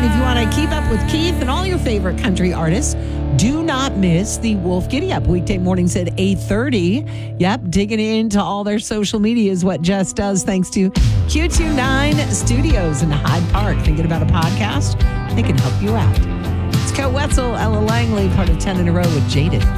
if you want to keep up with Keith and all your favorite country artists, do not miss the Wolf Giddy Up weekday mornings at 8:30. Yep, digging into all their social media is what Jess does thanks to Q29 Studios in Hyde Park. Thinking about a podcast? They can help you out. It's Coe Wetzel, Ella Langley, part of 10 in a Row with Jaded.